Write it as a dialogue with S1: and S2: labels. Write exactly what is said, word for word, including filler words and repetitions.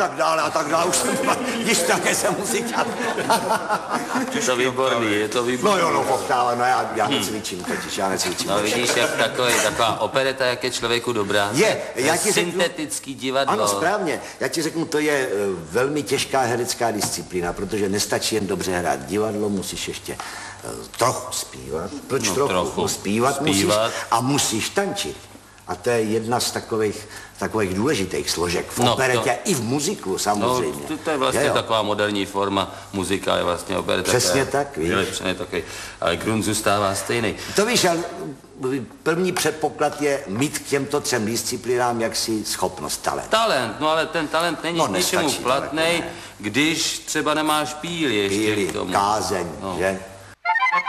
S1: tak dále a tak dále. Už jsem, když také jsem muzikant.
S2: Je to výborný, je to výborný.
S1: No jo, no, pochtále, no já, já necvičím totiž, já necvičím.
S2: No vidíš, jak takový, taková opereta, jak je člověku dobrá.
S1: Je, já ti
S2: syntetický
S1: řeknu,
S2: divadlo.
S1: ano, správně. Já ti řeknu, to je uh, velmi těžká herecká disciplína, protože nestačí jen dobře hrát divadlo, musíš ještě uh, trochu zpívat. Proč
S2: No,
S1: trochu?
S2: trochu.
S1: No, zpívat,
S2: Zpívat.
S1: musíš a musíš tančit. A to je jedna z takových, takových důležitých složek v
S2: No,
S1: operetě
S2: to...
S1: i v muziku
S2: No,
S1: samozřejmě.
S2: to, to je vlastně
S1: je,
S2: taková moderní forma, muzika je vlastně opereta.
S1: Přesně tak, víš.
S2: Přesně takový, ale grunt zůstává stejný.
S1: To víš, ale první předpoklad je mít k těmto třem disciplínám jaksi schopnost, talent.
S2: Talent, no ale ten talent není
S1: No,
S2: k ničemu
S1: nestačí,
S2: platnej,
S1: ne.
S2: když třeba nemáš píli ještě
S1: Píli,
S2: k tomu.
S1: kázeň,
S2: No.
S1: že?